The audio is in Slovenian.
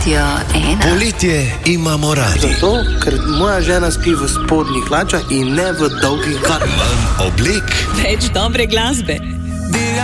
Radio 1. Poletje imamo radi. Zato, ker moja žena spi v spodnjih hlačah in ne v dolgih garah. Manj oblek, Več dobre glasbe.